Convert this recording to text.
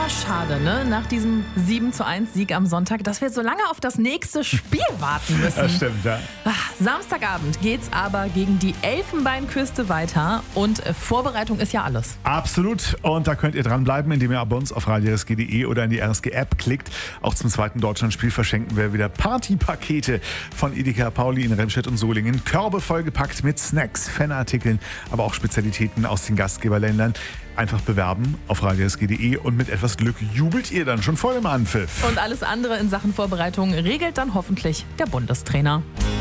schade, ne? Nach diesem 7:1-Sieg am Sonntag, dass wir so lange auf das nächste Spiel warten müssen. Das stimmt, ja. Samstagabend geht's aber gegen die Elfenbeinküste weiter und Vorbereitung ist ja alles. Absolut. Und da könnt ihr dranbleiben, indem ihr bei uns auf radio.rsg.de oder in die RSG-App klickt. Auch zum zweiten Deutschlandspiel verschenken wir wieder Partypakete von Edeka Pauli in Remscheid und Solingen. Körbe vollgepackt mit Snacks, Fanartikeln, aber auch Spezialitäten aus den Gastgeberländern. Einfach bewerben auf radio.rsg.de und mit etwas Glück jubelt ihr dann schon vor dem Anpfiff. Und alles andere in Sachen Vorbereitung regelt dann hoffentlich der Bundestrainer.